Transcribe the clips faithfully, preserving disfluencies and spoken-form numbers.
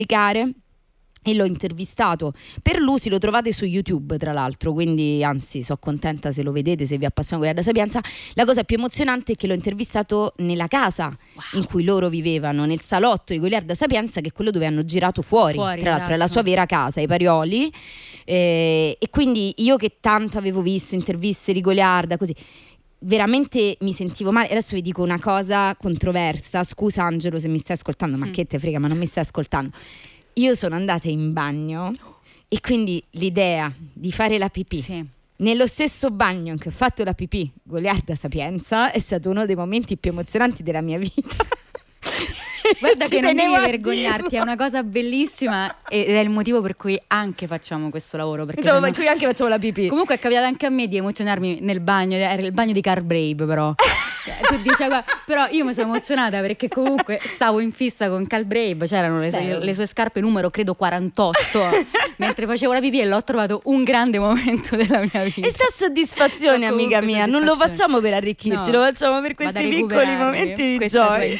e l'ho intervistato per Lucy. Lo trovate su YouTube, tra l'altro, quindi anzi sono contenta se lo vedete, se vi appassiona Goliarda Sapienza. La cosa più emozionante è che l'ho intervistato nella casa wow. in cui loro vivevano, nel salotto di Goliarda Sapienza, che è quello dove hanno girato fuori, fuori tra l'altro esatto. è la sua vera casa, i Parioli, eh, e quindi io che tanto avevo visto interviste di Goliarda così, veramente mi sentivo male. Adesso vi dico una cosa controversa, scusa Angelo se mi stai ascoltando, ma mm. che te frega, ma non mi stai ascoltando. Io sono andata in bagno e quindi l'idea di fare la pipì sì. nello stesso bagno in cui ho fatto la pipì Goliarda Sapienza è stato uno dei momenti più emozionanti della mia vita. Guarda che non devi vergognarti, è una cosa bellissima ed è il motivo per cui anche facciamo questo lavoro, perché insomma, sennò... per cui anche facciamo la pipì. Comunque è capitato anche a me di emozionarmi nel bagno, era il bagno di Car Brave però tu dici, però io mi sono emozionata perché comunque stavo in fissa con Cal Brave, c'erano le, le sue scarpe numero credo quarantotto mentre facevo la pipì e l'ho trovato un grande momento della mia vita. E sta soddisfazione amica mia, non lo facciamo per arricchirci, no, lo facciamo per questi piccoli momenti di gioia.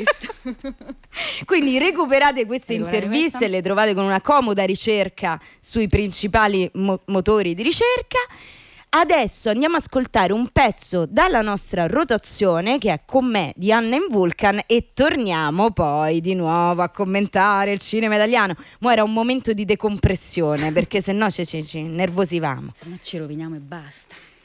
Quindi recuperate queste recuperate interviste, questa? Le trovate con una comoda ricerca sui principali mo- motori di ricerca. Adesso andiamo a ascoltare un pezzo dalla nostra rotazione che è Con me di Anna in Vulcan e torniamo poi di nuovo a commentare il cinema italiano. Mo era un momento di decompressione perché sennò ci, ci, ci nervosivamo. Se no ci roviniamo e basta.